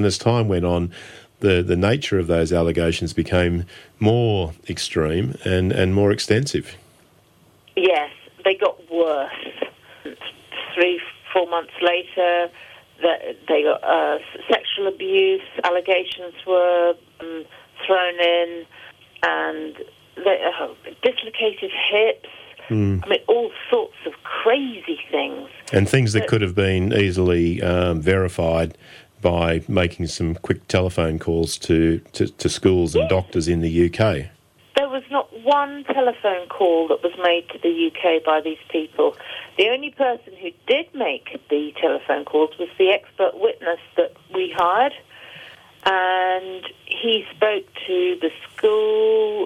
And as time went on, the nature of those allegations became more extreme and more extensive. Yes, they got worse. 3-4 months later, they got sexual abuse allegations were thrown in, and dislocated hips. I mean, all sorts of crazy things. And things that could have been easily verified by making some quick telephone calls to schools and doctors in the UK. There was not one telephone call that was made to the UK by these people. The only person who did make the telephone calls was the expert witness that we hired, and he spoke to the school,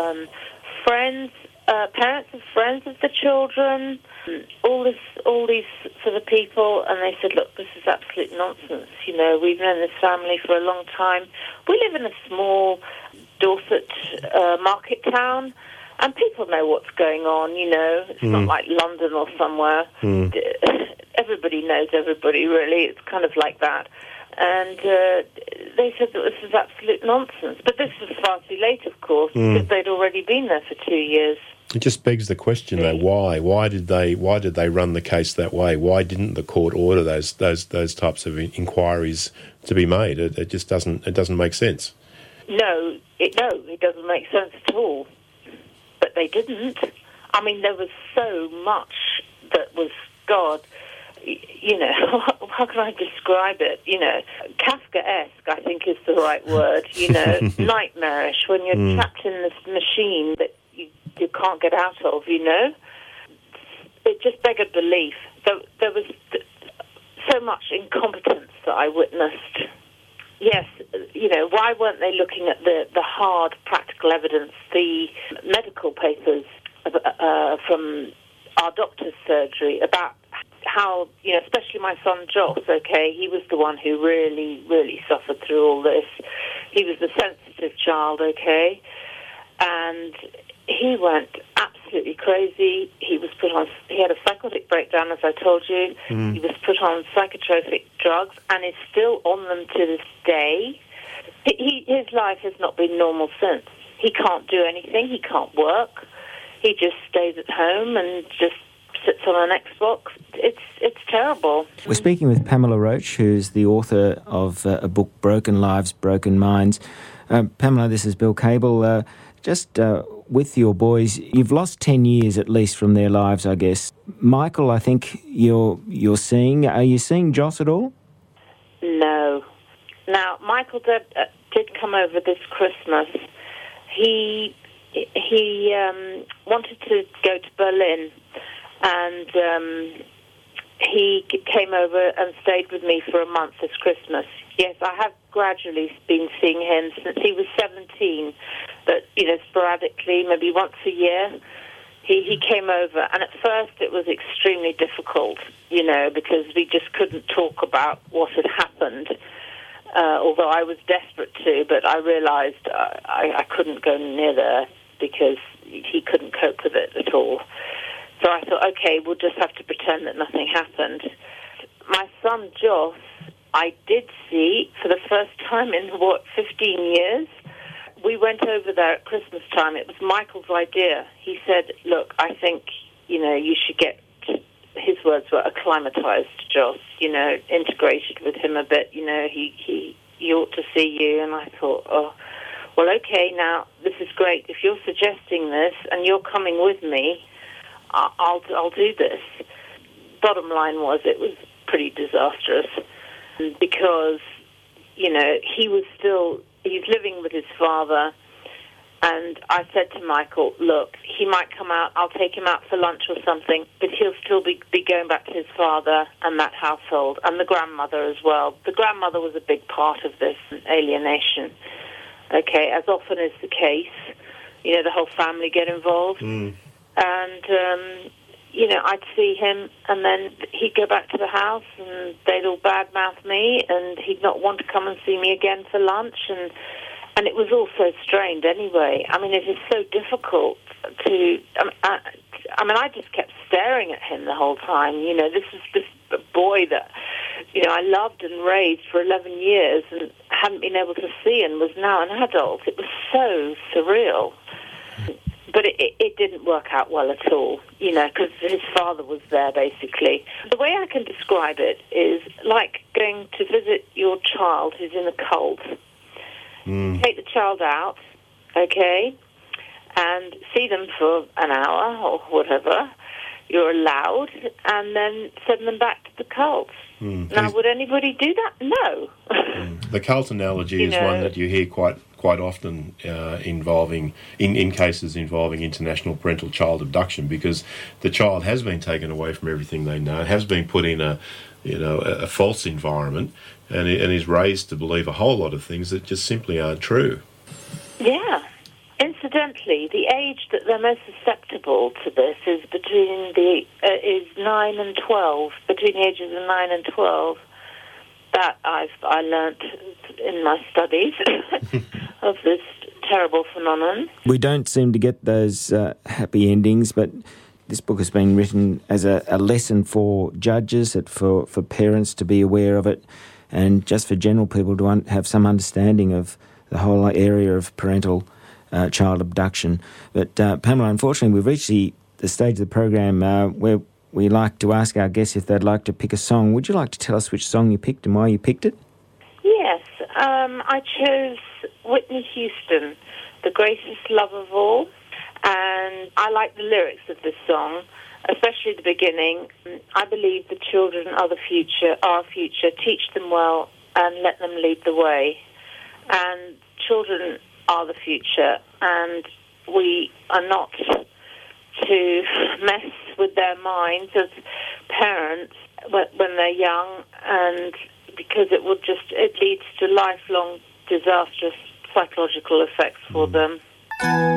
friends, parents of friends of the children, all these sort of people, and they said, look, this is absolute nonsense. You know, we've known this family for a long time. We live in a small Dorset market town, and people know what's going on, you know. It's not like London or somewhere. Everybody knows everybody, really. It's kind of like that. And they said that this is absolute nonsense. But this was far too late, of course, because they'd already been there for 2 years. It just begs the question, though, why? Why did they run the case that way? Why didn't the court order those types of inquiries to be made? It just doesn't make sense. No, it doesn't make sense at all. But they didn't. I mean, there was so much that was, God, you know, how can I describe it? You know, Kafkaesque, I think is the right word, you know, nightmarish when you're trapped in this machine that you can't get out of, you know. It just beggared belief. There was so much incompetence that I witnessed. Yes, you know, why weren't they looking at the hard practical evidence, the medical papers from our doctor's surgery about how, you know, especially my son Joss, okay, he was the one who really, really suffered through all this. He was a sensitive child, okay, and he went absolutely crazy. He had a psychotic breakdown, as I told you. He was put on psychotropic drugs and is still on them to this day. His life has not been normal since. He can't do anything. He can't work. He just stays at home and just sits on an Xbox. It's terrible. We're speaking with Pamela Roach, who's the author of a book, Broken Lives, Broken Minds. Pamela, this is Bill Cable. With your boys, you've lost 10 years at least from their lives, I guess. Michael, I think you're seeing. Are you seeing Joss at all? No. Now, Michael did come over this Christmas. He wanted to go to Berlin, and he came over and stayed with me for a month this Christmas. Yes, I have gradually been seeing him since he was 17, but, you know, sporadically, maybe once a year. He came over, and at first it was extremely difficult, you know, because we just couldn't talk about what had happened, although I was desperate to, but I realized I couldn't go near there because he couldn't cope with it at all. So I thought, okay, we'll just have to pretend that nothing happened. My son Joss, I did see for the first time in, 15 years. We went over there at Christmas time. It was Michael's idea. He said, look, I think, you know, you should get, his words were, acclimatized Joss, you know, integrated with him a bit, you know, he ought to see you. And I thought, oh, well, okay, now, this is great. If you're suggesting this and you're coming with me, I'll do this. Bottom line was, it was pretty disastrous because, you know, he's living with his father, and I said to Michael, look, he might come out, I'll take him out for lunch or something, but he'll still be going back to his father and that household, and the grandmother as well. The grandmother was a big part of this alienation. Okay, as often is the case, you know, the whole family get involved. And, you know, I'd see him, and then he'd go back to the house, and they'd all badmouth me, and he'd not want to come and see me again for lunch, and it was all so strained anyway. I mean, it is so difficult to... I mean, I just kept staring at him the whole time. You know, this was this boy that I loved and raised for 11 years and hadn't been able to see and was now an adult. It was so surreal. But it didn't work out well at all, because his father was there, basically. The way I can describe it is like going to visit your child who's in a cult. Take the child out, okay, and see them for an hour or whatever you're allowed, and then send them back to the cult. Now, would anybody do that? No. The cult analogy is one that you hear quite often involving in cases involving international parental child abduction, because the child has been taken away from everything they know, has been put in a false environment, and is raised to believe a whole lot of things that just simply aren't true. Yeah. Incidentally, the age that they're most susceptible to this is is 9 and 12. Between the ages of 9 and 12, that I learnt in my studies of this terrible phenomenon. We don't seem to get those happy endings, but this book has been written as a lesson for judges, for parents to be aware of it, and just for general people to have some understanding of the whole area of parental child abduction. But Pamela, unfortunately, we've reached the stage of the program where we like to ask our guests if they'd like to pick a song. Would you like to tell us which song you picked and why you picked it? Yes, I chose Whitney Houston, The Greatest Love of All, and I like the lyrics of this song, especially the beginning. I believe the children are the future, our future. Teach them well and let them lead the way. And children are the future, and we are not to mess with their minds as parents when they're young, and because it leads to lifelong disastrous psychological effects for them.